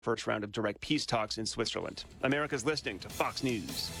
first round of direct peace talks in Switzerland. America's listening to Fox News.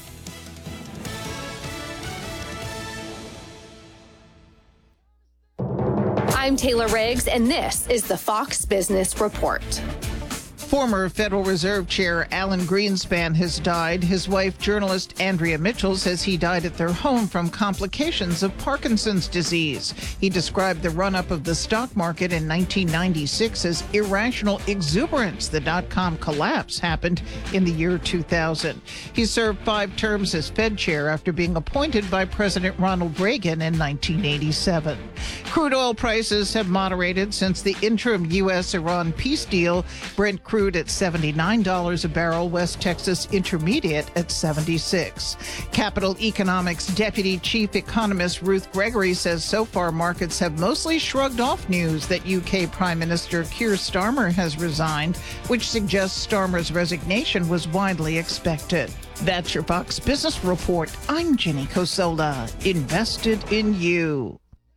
I'm Taylor Riggs, and this is the Fox Business Report. Former Federal Reserve Chair Alan Greenspan has died. His wife, journalist Andrea Mitchell, says he died at their home from complications of Parkinson's disease. He described the run-up of the stock market in 1996 as irrational exuberance. The dot-com collapse happened in the year 2000. He served 5 terms as Fed chair after being appointed by President Ronald Reagan in 1987. Crude oil prices have moderated since the interim U.S.-Iran peace deal. Brent crude at $79 a barrel, West Texas Intermediate at $76. Capital Economics Deputy Chief Economist Ruth Gregory says so far markets have mostly shrugged off news that UK Prime Minister Keir Starmer has resigned, which suggests Starmer's resignation was widely expected. That's your Fox Business Report. I'm Jenny Cosola. Invested in you.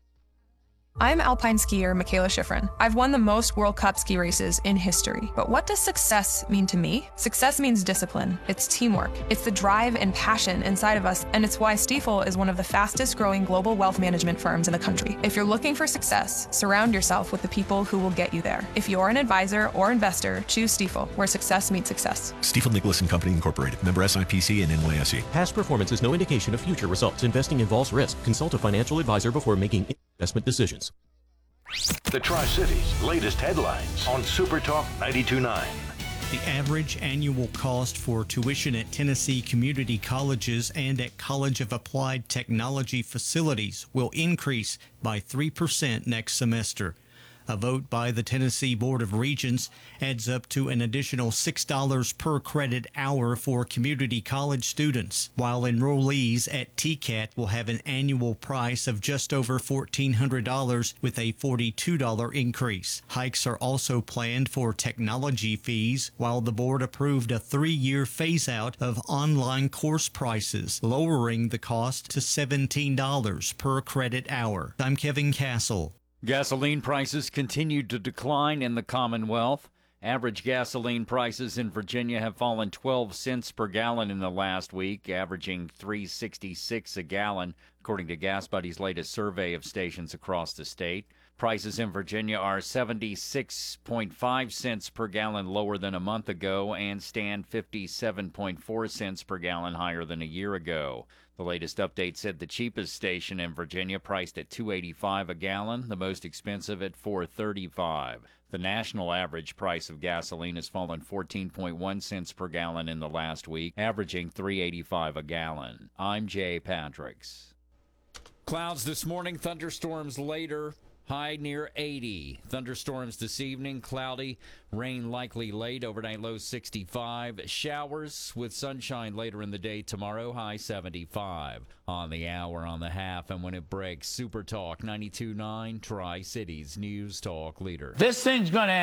I'm alpine skier Michaela Schifrin. I've won the most World Cup ski races in history. But what does success mean to me? Success means discipline. It's teamwork. It's the drive and passion inside of us, and it's why Stifel is one of the fastest growing global wealth management firms in the country. If you're looking for success, surround yourself with the people who will get you there. If you're an advisor or investor, choose Stifel, where success meets success. Stifel Nicholas and Company Incorporated. Member SIPC and NYSE. Past performance is no indication of future results. Investing involves risk. Consult a financial advisor before making investment decisions. The Tri-Cities' latest headlines on Super Talk 92.9. The average annual cost for tuition at Tennessee community colleges and at College of Applied Technology facilities will increase by 3% next semester. A vote by the Tennessee Board of Regents adds up to an additional $6 per credit hour for community college students, while enrollees at TCAT will have an annual price of just over $1,400 with a $42 increase. Hikes are also planned for technology fees, while the board approved a 3-year phase-out of online course prices, lowering the cost to $17 per credit hour. I'm Kevin Castle. Gasoline prices continued to decline in the Commonwealth. Average gasoline prices in Virginia have fallen 12 cents per gallon in the last week, averaging $3.66 a gallon, according to Gas Buddy's latest survey of stations across the state. Prices in Virginia are 76.5 cents per gallon lower than a month ago and stand 57.4 cents per gallon higher than a year ago. The latest update said the cheapest station in Virginia priced at $2.85 a gallon, the most expensive at $4.35. The national average price of gasoline has fallen 14.1 cents per gallon in the last week, averaging $3.85 a gallon. I'm Jay Patricks. Clouds this morning, thunderstorms later. High near 80. Thunderstorms this evening, cloudy. Rain likely late, overnight low 65. Showers with sunshine later in the day tomorrow, high 75. On the hour, on the half, and when it breaks, Super Talk 92.9, Tri-Cities News Talk Leader. This thing's going to